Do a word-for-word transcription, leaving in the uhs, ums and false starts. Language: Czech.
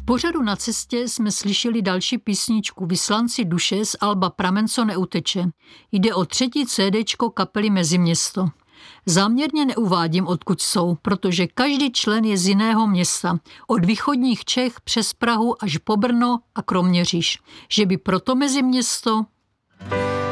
pořadu Na cestě jsme slyšeli další písničku Vyslanci duše z alba Pramen, co neuteče. Jde o třetí cédéčko kapely Meziměsto. Záměrně neuvádím, odkud jsou, protože každý člen je z jiného města, od východních Čech přes Prahu až po Brno a Kroměříž. Že by proto Meziměsto?